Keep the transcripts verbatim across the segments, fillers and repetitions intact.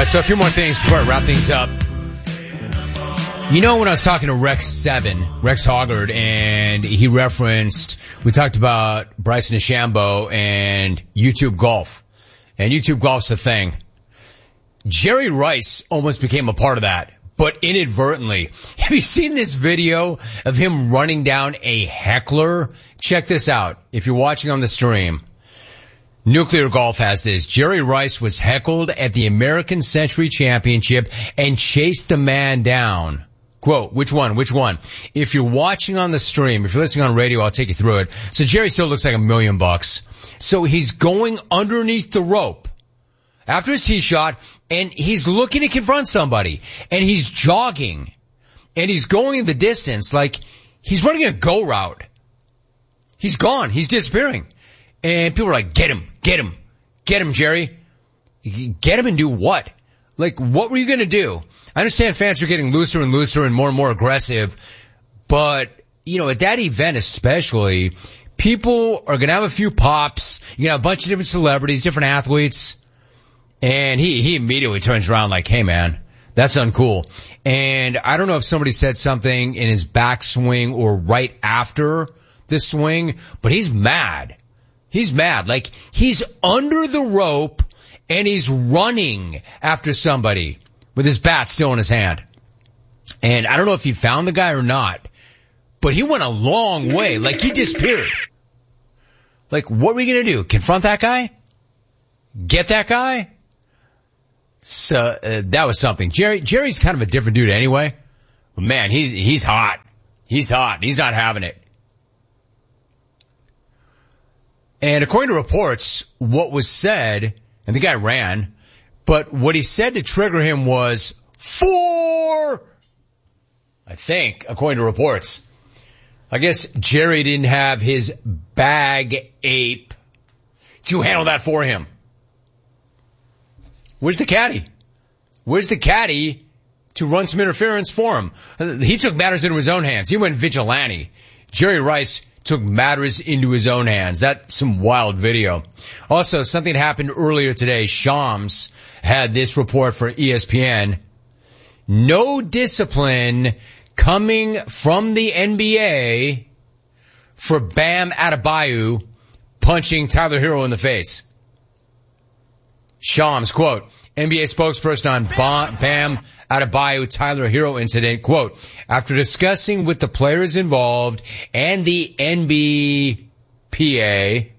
So a few more things before I wrap things up. You know, when I was talking to Rex seven, Rex Hoggard, and he referenced, we talked about Bryson DeChambeau and YouTube golf. And YouTube golf's a thing. Jerry Rice almost became a part of that, but inadvertently. Have you seen this video of him running down a heckler? Check this out if you're watching on the stream. Nuclear Golf has this. Jerry Rice was heckled at the American Century Championship and chased the man down. Quote, which one? Which one? If you're watching on the stream, if you're listening on radio, I'll take you through it. So Jerry still looks like a million bucks. So he's going underneath the rope after his tee shot, and he's looking to confront somebody, and he's jogging, and he's going the distance like he's running a go route. He's gone. He's disappearing. And people are like, get him, get him, get him, Jerry. Get him and do what? Like, what were you going to do? I understand fans are getting looser and looser and more and more aggressive, but, you know, at that event especially, people are going to have a few pops. You're going to have a bunch of different celebrities, different athletes. And he, he immediately turns around like, hey man, that's uncool. And I don't know if somebody said something in his backswing or right after the swing, but he's mad. He's mad. Like, he's under the rope and he's running after somebody with his bat still in his hand. And I don't know if he found the guy or not, but he went a long way. Like, he disappeared. Like, what were you going to do? Confront that guy? Get that guy? So, uh, that was something. Jerry, Jerry's kind of a different dude anyway. But man, he's, he's hot. He's hot. He's not having it. And according to reports, what was said, and the guy ran, but what he said to trigger him was, four! I think, according to reports. I guess Jerry didn't have his bag ape to handle that for him. Where's the caddy? Where's the caddy to run some interference for him? He took matters into his own hands. He went vigilante. Jerry Rice took matters into his own hands. That's some wild video. Also, something happened earlier today. Shams had this report for E S P N. No discipline coming from the N B A for Bam Adebayo punching Tyler Hero in the face. Shams, quote, N B A spokesperson on Bam Adebayo Tyler Hero incident, quote, after discussing with the players involved and the N B A,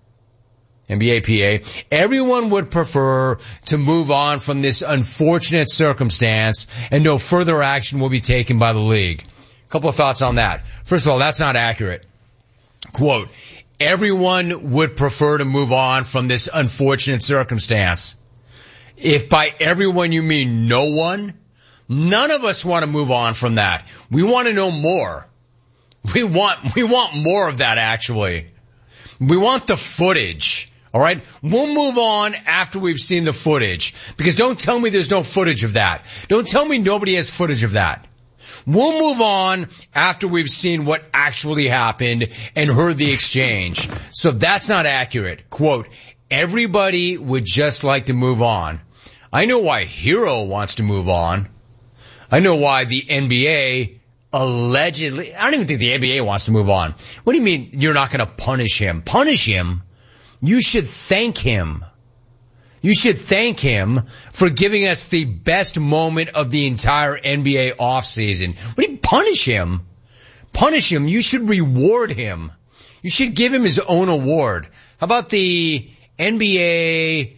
N B A P A, everyone would prefer to move on from this unfortunate circumstance and no further action will be taken by the league. A couple of thoughts on that. First of all, that's not accurate. Quote, everyone would prefer to move on from this unfortunate circumstance. If by everyone you mean no one, none of us want to move on from that. We want to know more. We want, we want more of that actually. We want the footage. All right. We'll move on after we've seen the footage, because don't tell me there's no footage of that. Don't tell me nobody has footage of that. We'll move on after we've seen what actually happened and heard the exchange. So that's not accurate. Quote, everybody would just like to move on. I know why Hero wants to move on. I know why the N B A allegedly, I don't even think the N B A wants to move on. What do you mean you're not going to punish him? Punish him? You should thank him. You should thank him for giving us the best moment of the entire N B A offseason. What do you punish him? Punish him. You should reward him. You should give him his own award. How about the N B A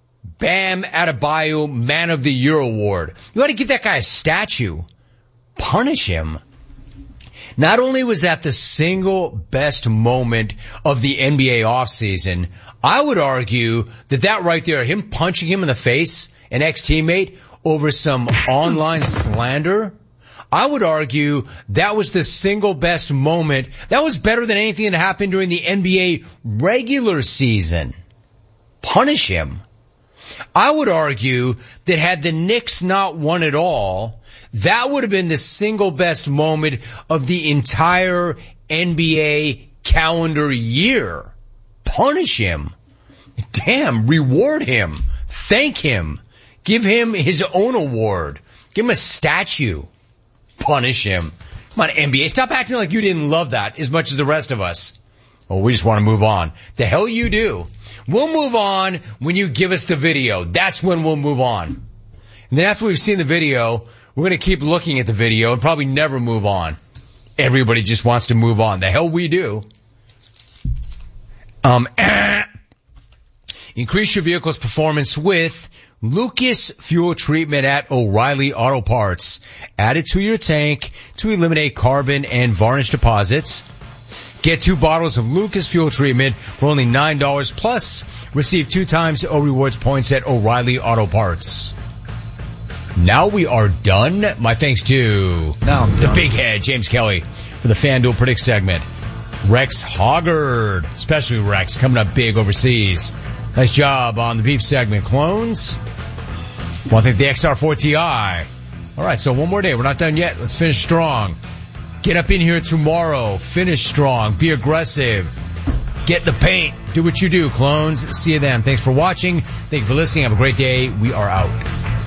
Bam Adebayo Man of the Year award? You ought to give that guy a statue. Punish him. Not only was that the single best moment of the N B A offseason, I would argue that that right there, him punching him in the face, an ex-teammate, over some online slander, I would argue that was the single best moment. That was better than anything that happened during the N B A regular season. Punish him. I would argue that had the Knicks not won it all, that would have been the single best moment of the entire N B A calendar year. Punish him. Damn, reward him. Thank him. Give him his own award. Give him a statue. Punish him. Come on, N B A. Stop acting like you didn't love that as much as the rest of us. Oh, we just want to move on. The hell you do. We'll move on when you give us the video. That's when we'll move on. And then after we've seen the video, we're going to keep looking at the video and probably never move on. Everybody just wants to move on. The hell we do. Um, eh. Increase your vehicle's performance with Lucas Fuel Treatment at O'Reilly Auto Parts. Add it to your tank to eliminate carbon and varnish deposits. Get two bottles of Lucas Fuel Treatment for only nine dollars plus receive two times O Rewards points at O'Reilly Auto Parts. Now we are done. My thanks to now the big head, James Kelly, for the FanDuel Predict segment. Rex Hoggard, especially Rex, coming up big overseas. Nice job on the beef segment. Clones, want to thank the X R four Ti. All right, so one more day. We're not done yet. Let's finish strong. Get up in here tomorrow. Finish strong. Be aggressive. Get the paint. Do what you do, clones. See you then. Thanks for watching. Thank you for listening. Have a great day. We are out.